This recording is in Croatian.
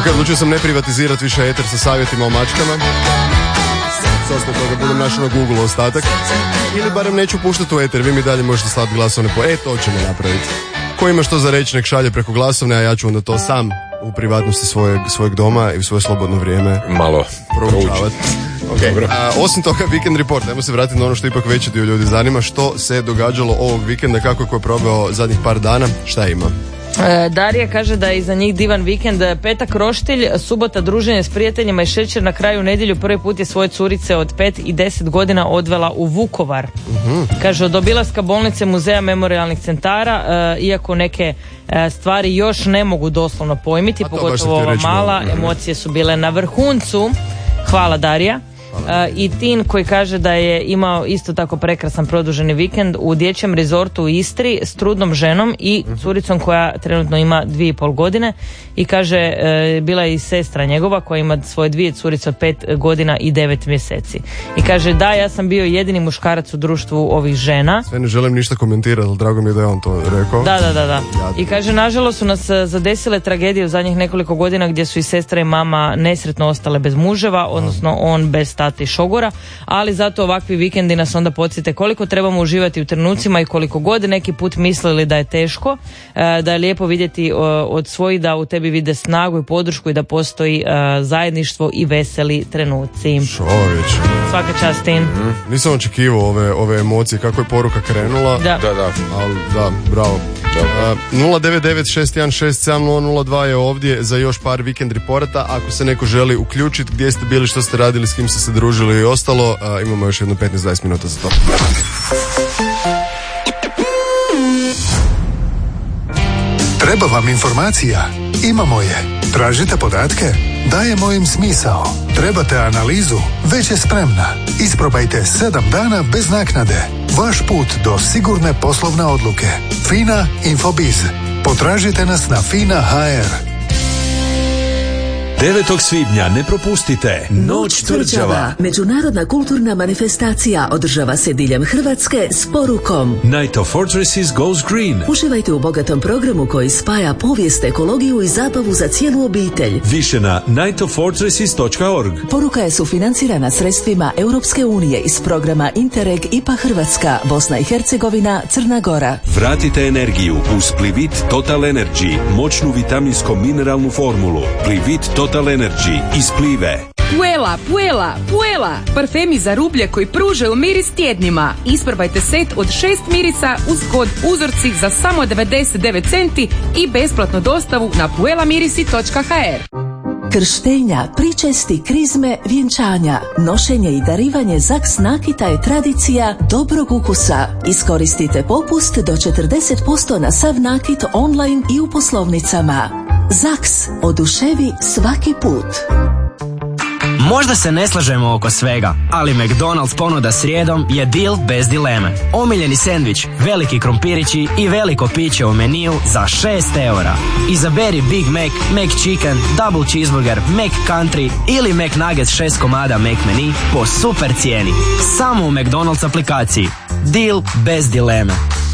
Ok, odlučio sam ne privatizirati više eter sa savjetima o mačkama. S osnovu toga budem našao na Google ostatak. Ili barem neću puštati u eter, vi mi dalje možete slati glasovne po... to ćemo napraviti. Ko ima što za reći, nek šalje preko glasovne, a ja ću onda to sam u privatnosti svojeg doma i u svoje slobodno vrijeme malo proučavati. Okay. Osim toga, Weekend Report, ajmo se vratiti na ono što ipak veći dio ljudi zanima, što se događalo ovog vikenda, kako je ko je probao zadnjih par dana, šta ima? Darija kaže da je iza njih divan vikend. Petak roštilj, subota druženje s prijateljima i šećer, na kraju nedjelju prvi put je svoje curice od 5 i 10 godina odvela u Vukovar. Kaže, od obilaska bolnice, muzeja, memorijalnih centara, iako neke stvari još ne mogu doslovno pojmiti, pogotovo ova mala, emocije su bile na vrhuncu. Hvala, Darija. I Tin koji kaže da je imao isto tako prekrasan produženi vikend u dječjem rezortu u Istri s trudnom ženom i curicom koja trenutno ima 2,5 godine i kaže bila je i sestra njegova koja ima svoje 2 curice od 5 godina i 9 mjeseci. I kaže da, ja sam bio jedini muškarac u društvu ovih žena. Sve ne želim ništa komentirati, ali drago mi je da je on to rekao. Da. I kaže, nažalost su nas zadesile tragedije u zadnjih nekoliko godina gdje su i sestra i mama nesretno ostale bez muževa, odnosno on bez tati šogora, ali zato ovakvi vikendi nas onda podsjete koliko trebamo uživati u trenucima i koliko god neki put mislili da je teško, da je lijepo vidjeti od svojih da u tebi vide snagu i podršku i da postoji zajedništvo i veseli trenuci. Čovječ. Svaka čast, Tin. Nisam očekivao ove emocije, kako je poruka krenula. Da. Ali da, bravo. 09961670002 je ovdje za još par vikend reporata. Ako se neko želi uključiti, gdje ste bili, što ste radili, s kim ste se družili i ostalo, imamo još jedno 15-20 minuta za to. Treba vam informacija? Imamo je. Tražite podatke? Dajemo im smisao. Trebate analizu? Već je spremna. Isprobajte 7 dana bez naknade. Vaš put do sigurne poslovne odluke. FINA Infobiz. Potražite nas na FINA.hr. 9. svibnja ne propustite Noć tvrđava. Međunarodna kulturna manifestacija održava se diljem Hrvatske s porukom Night of Fortresses goes green. Uživajte u bogatom programu koji spaja povijest, ekologiju i zabavu za cijelu obitelj. Više na nightoffortresses.org. Poruka je sufinancirana sredstvima Europske unije iz programa Interreg IPA Hrvatska, Bosna i Hercegovina, Crna Gora. Vratite energiju uz Plivit Total Energy, moćnu vitaminsko-mineralnu formulu. Plivit Total Energy iz Plive. Puela, parfemi za rublje koji pružaju miris tjednima. Isprobajte set od 6 mirisa uz kod uzorci za samo 99 centi i besplatnu dostavu na puelamirisi.hr. Krštenja, pričesti, krizme, vjenčanja, nošenje i darivanje ZAKS nakita je tradicija dobrog ukusa. Iskoristite popust do 40% na sav nakit online i u poslovnicama. ZAKS, oduševi svaki put. Možda se ne slažemo oko svega, ali McDonald's ponuda srijedom je deal bez dileme. Omiljeni sendvič, veliki krompirići i veliko piće u meniju za 6 eura. Izaberi Big Mac, McChicken, Double Cheeseburger, McCountry ili McNuggets 6 komada McMenu po super cijeni. Samo u McDonald's aplikaciji. Deal bez dileme.